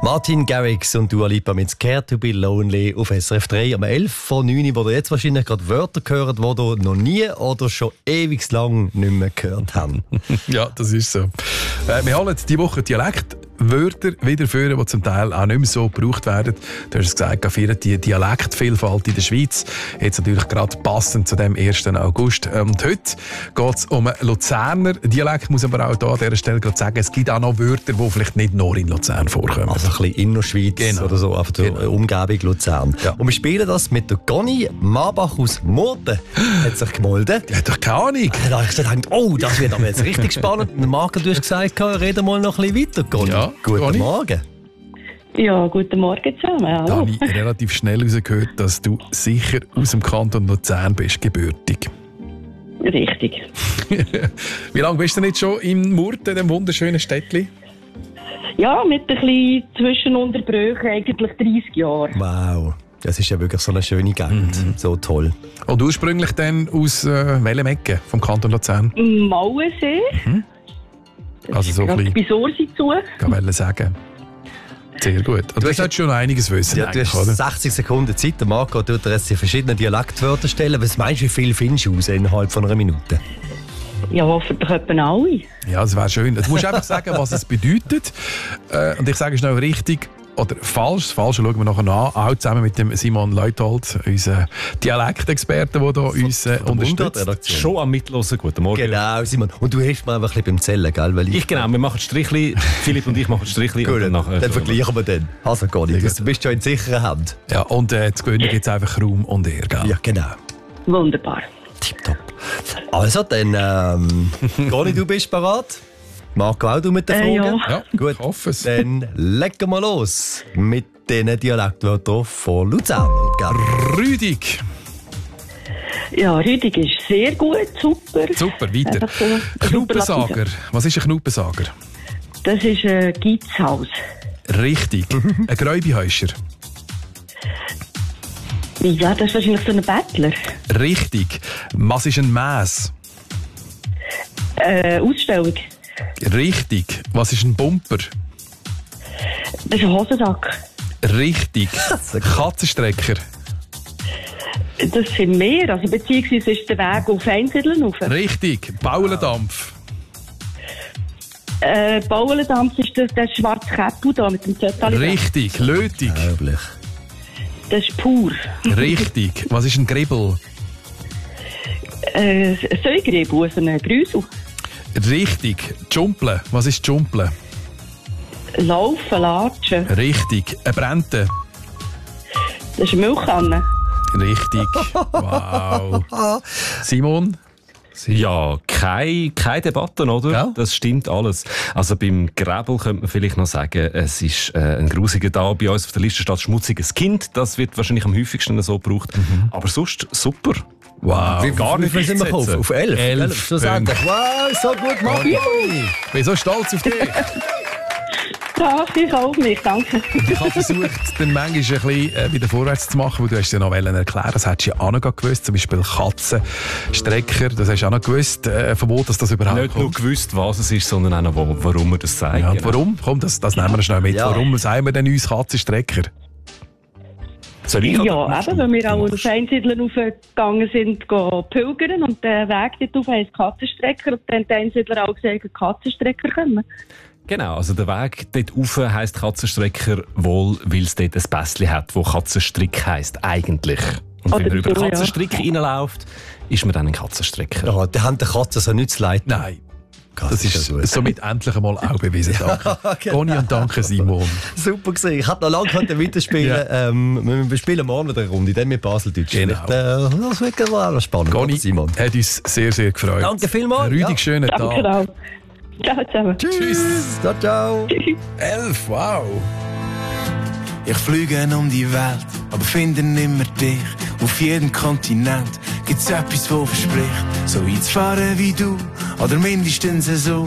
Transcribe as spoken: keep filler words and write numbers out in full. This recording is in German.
Martin Garrix und Dua Lipa mit «Scared to be Lonely» auf S R F drei am elf vor neun, wo ihr jetzt wahrscheinlich gerade Wörter gehört, die ihr noch nie oder schon ewig lang nicht mehr gehört habt. Ja, das ist so. Äh, wir holen diese Woche Dialektwörter wieder führen, die zum Teil auch nicht mehr so gebraucht werden. Du hast es gesagt, feiern die Dialektvielfalt in der Schweiz. Jetzt natürlich gerade passend zu dem ersten August. Und heute geht es um einen Luzerner Dialekt. Ich muss aber auch hier an dieser Stelle gerade sagen, es gibt auch noch Wörter, die vielleicht nicht nur in Luzern vorkommen. Also ein bisschen Innerschweiz genau. oder so, einfach die genau. Umgebung Luzern. Ja. Und wir spielen das mit der Conny Marbach aus Murten. Hat sich gemeldet. Die hat doch keine Ahnung. Da habe ich gedacht, oh, das wird aber jetzt richtig spannend. Marco, du hast gesagt, reden mal noch ein bisschen weiter, Conny. Ja, guten Conny. Morgen. Ja, guten Morgen zusammen. Hallo. Da habe ich relativ schnell herausgehört, dass du sicher aus dem Kanton Luzern bist, gebürtig. Richtig. Wie lange bist du denn jetzt schon in Murten, dem wunderschönen Städtchen? Ja, mit ein bisschen Zwischenunterbrüchen eigentlich dreißig Jahre. Wow, das ist ja wirklich so eine schöne Gegend. Mhm. So toll. Und ursprünglich dann aus äh, welchem Ecke vom Kanton Luzern? Mauensee. Mhm. Also so ein bisschen... Bei Sorsi zu. Ich wollte sagen. Sehr gut. Und du solltest schon noch einiges wissen. Ja, du hast oder? sechzig Sekunden Zeit. Der Marco tut dir jetzt die verschiedenen Dialektwörter stellen. Was meinst du, wie viel findest du raus innerhalb von einer Minute? Ja, hoffentlich etwa alle. Ja, das wäre schön. Du musst einfach sagen, was es bedeutet. Äh, und ich sage schnell richtig oder falsch. Das Falsche schauen wir nachher an. Auch zusammen mit dem Simon Leuthold, unser Dialektexperte, der hier uns äh, unterstützt. Schon am Mitlosen. Guten Morgen. Genau, Simon. Und du hilfst mir einfach ein bisschen beim Zählen, gell? Weil ich, ich genau, wir machen Strichli. Philipp und ich machen Strichli. Gut, und dann, nachher, dann vergleichen wir dann. Also, Conny, du bist schon in sicherer Hand. Ja, und äh, zu gewinnen gibt es einfach Raum und Ehre, gell? Ja, genau. Wunderbar. Tipptopp. Also, dann, ähm, Conny, du bist bereit? Marco, auch du mit der Frage? Äh, ja. Ja, gut. Ich hoffe es. Dann legen wir los mit diesen Dialektwörtern von Luzern. Rüdig. Ja, Rüdig ist sehr gut, super. Super, weiter. Einfach so ein Knupensager. Was ist ein Knupensager? Das ist ein Gizhaus. Richtig. Ein Gräubehäuscher. Ja, das ist wahrscheinlich so ein Bettler. Richtig. Was ist ein Mäss? Äh, Ausstellung. Richtig. Was ist ein Bumper? Das ist ein Hosensack. Richtig. Katzenstrecker. Das sind mehr, also beziehungsweise ist der Weg auf Einsiedeln rauf. Richtig. Baulendampf. Äh, Baulendampf ist das, der schwarze Käppel da mit dem Zettel. Richtig. Lötig. Unglaublich. Das ist pur. Richtig. Was ist ein Gribbel? Äh, Säugrebel, also ein Grüsel. Richtig. Jumple. Was ist Jumple? Laufen, latschen. Richtig. Ein Brente. Das ist eine Milchkanne. Richtig. Wow. Simon? Ja, keine, keine Debatte, oder? Ja. Das stimmt alles. Also beim Gräbel könnte man vielleicht noch sagen, es ist äh, ein grusiger da bei uns auf der Liste steht schmutziges Kind. Das wird wahrscheinlich am häufigsten so gebraucht. Mhm. Aber sonst super. Wow. Wie, gar nicht viel sind wir auf? Auf elf? Elf Schlussendlich. Wow, so gut gemacht. Ich bin so stolz auf dich. Ja, ich auch mich, danke. Ich habe versucht, dann manchmal ein bisschen äh, wieder vorwärts zu machen, weil du hast ja noch erklären, das hättest du ja auch noch gewusst, zum Beispiel Katzenstrecker, das hast du auch noch gewusst, äh, von wo das, das überhaupt Nicht kommt. nur gewusst, was es ist, sondern auch noch, wo, warum wir das sagen. Ja, und warum? Komm, das, das nehmen wir schnell mit. Ja. Warum sagen wir denn uns Katzenstrecker? Soll ich Ja, eben, weil wir auch auf Einsiedeln raufgegangen sind, gehen pilgern und den Weg dort rauf heisst Katzenstrecker und dann haben die Einsiedler auch gesagt, Katzenstrecker kommen. Genau, also der Weg dort rauf heisst Katzenstrecker wohl, weil es dort ein Pässchen hat, wo Katzenstrick heisst, eigentlich. Und Oder wenn man über so, Katzenstrick ja. reinläuft, ist man dann ein Katzenstrecker. Ja, die haben der Katze so nichts leid. Nein. Gott, Das ist ja gut. somit endlich einmal auch bewiesen. Danke. genau. Conny und danke Simon. Super gesehen. Ich hätte noch lange können weiterspielen. Ja. ähm, wir spielen morgen wieder eine Runde, dann mit Baseldeutsch. Genau. Vielleicht, äh, das wird gerade spannend. Conny, Oder, Simon. hat uns sehr, sehr gefreut. Danke vielmals. Rüdig, Ja. schönen Danke Tag. auch. Ciao zusammen. Tschüss. Ciao, ciao. Elf, wow. Ich fliege um die Welt, aber finde nimmer dich. Auf jedem Kontinent gibt's etwas, wo verspricht, so einzufahren wie du, oder mindestens so.